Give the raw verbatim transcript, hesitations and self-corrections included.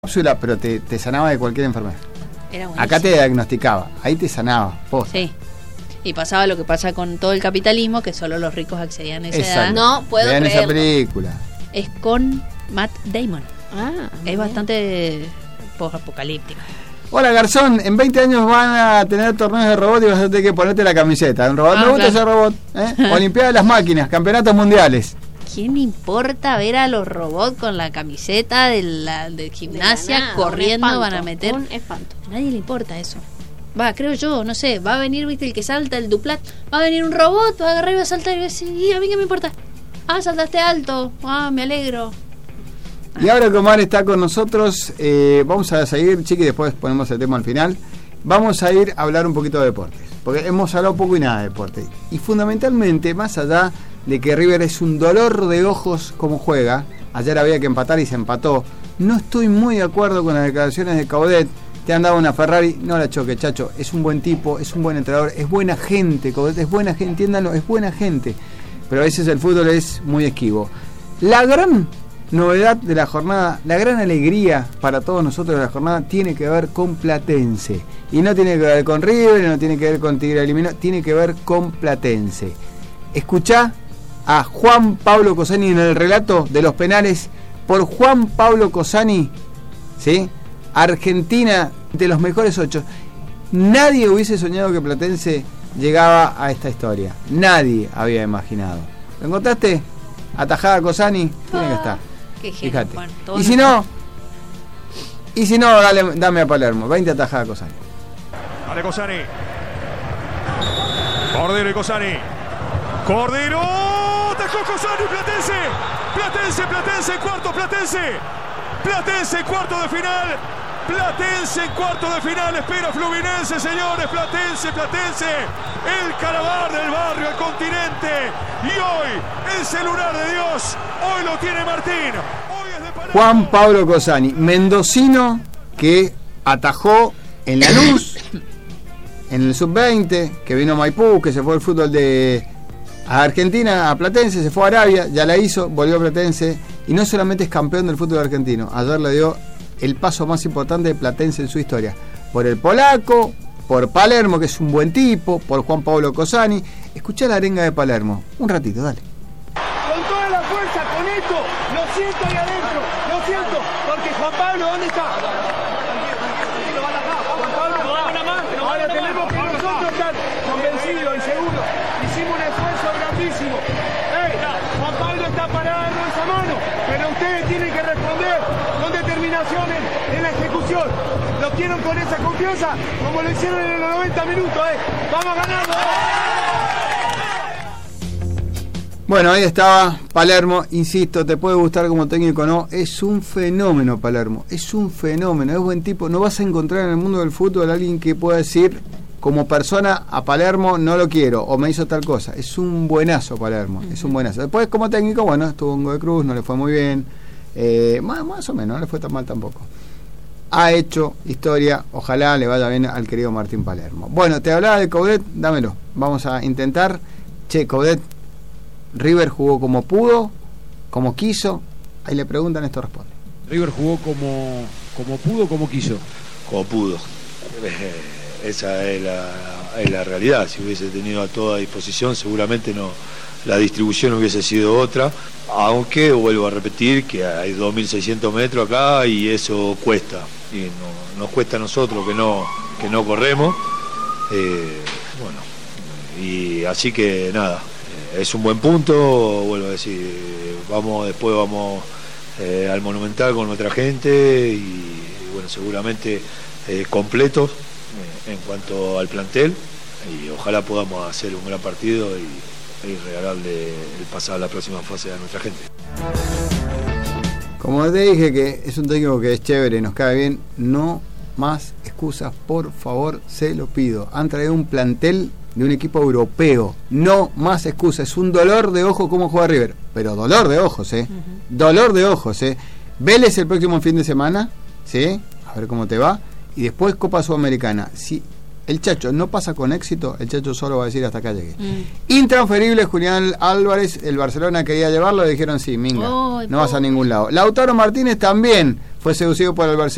cápsula, pero te, te sanaba de cualquier enfermedad. Era buenísimo. Acá te diagnosticaba, ahí te sanaba. Posta. Sí. Y pasaba lo que pasa con todo el capitalismo, que solo los ricos accedían a esa Exacto. edad. No puedo Vean esa creerlo. película. Es con Matt Damon. Ah, Es bien. bastante post-apocalíptica. Hola Garzón, en veinte años van a tener torneos de robot y vas a tener que ponerte la camiseta. Un robot, Ah, me gusta claro. ese robot. ¿eh? Olimpiada de las máquinas, campeonatos mundiales. ¿Quién importa ver a los robots con la camiseta de la de De gimnasia la nada, corriendo? un espanto, Van a meter. un espanto. A nadie le importa eso. Va, creo yo, no sé. Va a venir, viste, el que salta, el duplat. Va a venir un robot, va a agarrar y va a saltar y va a decir, ¿y a mí qué me importa? Ah, saltaste alto. Ah, me alegro. Y ahora que Omar está con nosotros, eh, vamos a seguir, Chiqui, después ponemos el tema al final. Vamos a ir a hablar un poquito de deportes, porque hemos hablado poco y nada de deporte. Y fundamentalmente, más allá de que River es un dolor de ojos como juega, ayer había que empatar y se empató, no estoy muy de acuerdo con las declaraciones de Coudet. Te han dado una Ferrari, no la choque, chacho, es un buen tipo, es un buen entrenador, es buena gente, Coudet es buena gente, entiéndanlo, es buena gente, pero a veces el fútbol es muy esquivo. La gran novedad de la jornada, la gran alegría para todos nosotros de la jornada tiene que ver con Platense. Y no tiene que ver con River, no tiene que ver con Tigre eliminado, tiene que ver con Platense. Escuchá a Juan Pablo Cosani en el relato de los penales por Juan Pablo Cosani, ¿sí? Argentina de los mejores ocho. Nadie hubiese soñado que Platense llegaba a esta historia. Nadie había imaginado. ¿Lo encontraste? Atajada Cosani, tiene que estar. Qué genio, Fíjate. Juan, todo Y si no, y si no, dale, dame a Palermo. veinte atajadas Cosani. Dale Cosani. Cordero y Cosani. Cordero. Atajó Cosani. Platense. Platense, Platense, cuarto, Platense. Platense, cuarto de final. Platense, cuarto de final. Espera Fluminense, señores. Platense, Platense. El Calabar del barrio, el continente. Y hoy, el celular de Dios. Hoy lo tiene Martín. Hoy es de Palermo. Juan Pablo Cosani, mendocino que atajó en Lanús, en el sub veinte, que vino a Maipú, que se fue al fútbol de a Argentina, a Platense, se fue a Arabia, ya la hizo, volvió a Platense, y no solamente es campeón del fútbol argentino, ayer le dio el paso más importante de Platense en su historia, por el polaco, por Palermo, que es un buen tipo, por Juan Pablo Cosani. Escuchá la arenga de Palermo, un ratito, dale. Con toda la fuerza, con esto, lo siento ahí adentro, lo siento, porque Juan Pablo, ¿dónde está? Juan Pablo, ahora tenemos que nosotros estar convencidos y seguros. Hicimos un esfuerzo grandísimo. ¡Ey! Juan Pablo está parado en esa mano, pero ustedes tienen que responder con determinación en, en la ejecución. ¿Lo quieren con esa confianza? Como lo hicieron en los noventa minutos, ¿eh? ¡Vamos ganando! Bueno, ahí estaba Palermo, insisto, te puede gustar como técnico o no, es un fenómeno Palermo, es un fenómeno, es buen tipo, no vas a encontrar en el mundo del fútbol a alguien que pueda decir como persona a Palermo no lo quiero o me hizo tal cosa, es un buenazo Palermo, uh-huh. es un buenazo. Después como técnico, bueno, estuvo en Godoy Cruz, no le fue muy bien, eh, más, más o menos, no le fue tan mal tampoco. Ha hecho historia, ojalá le vaya bien al querido Martín Palermo. Bueno, te hablaba de Coudet, dámelo, vamos a intentar, che, Coudet, River jugó como pudo, como quiso. Ahí le preguntan, esto responde. River jugó como, como pudo, como quiso. Como pudo. Eh, esa es la, es la realidad. Si hubiese tenido a toda disposición, seguramente no, la distribución hubiese sido otra. Aunque, vuelvo a repetir, que hay dos mil seiscientos metros acá y eso cuesta. Y no, nos cuesta a nosotros que no, que no corremos. Eh, bueno, y así que nada. Es un buen punto, vuelvo a decir, vamos después vamos eh, al Monumental con nuestra gente y, y bueno, seguramente eh, completos eh, en cuanto al plantel y ojalá podamos hacer un gran partido y, y regalarle el pasar a la próxima fase a nuestra gente. Como te dije que es un técnico que es chévere, nos cae bien, no más excusas, por favor, se lo pido. Han traído un plantel de un equipo europeo, no más excusas, es un dolor de ojo cómo juega River, pero dolor de ojos, eh, uh-huh. dolor de ojos, eh. Vélez el próximo fin de semana, sí, a ver cómo te va, y después Copa Sudamericana. Si el Chacho no pasa con éxito, el Chacho solo va a decir hasta acá llegué. Mm. Intransferible Julián Álvarez, el Barcelona quería llevarlo, le dijeron sí, minga, oh, no vas a ningún lado. Lautaro Martínez también fue seducido por el Barcelona.